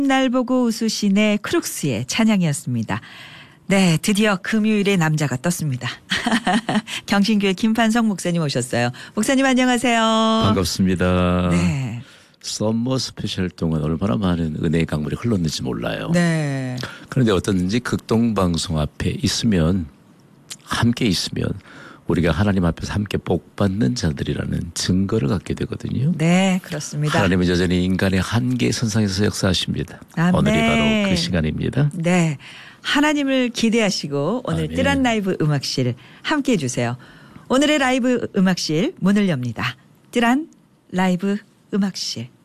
날 보고 웃으시네 크룩스의 찬양이었습니다. 네, 드디어 금요일에 남자가 떴습니다. 경신교회 김판성 목사님 오셨어요. 목사님 안녕하세요. 반갑습니다. 네. 썸머 스페셜 동안 얼마나 많은 은혜의 강물이 흘렀는지 몰라요. 네. 그런데 어떤지 극동방송 앞에 있으면, 함께 있으면 우리가 하나님 앞에서 함께 복받는 자들이라는 증거를 갖게 되거든요. 네, 그렇습니다. 하나님은 여전히 인간의 한계 선상에서 역사하십니다. 아멘. 오늘이 바로 그 시간입니다. 네. 하나님을 기대하시고 오늘 아멘. 뜰한 라이브 음악실 함께해 주세요. 오늘의 라이브 음악실 문을 엽니다. 뜰한 라이브 음악실.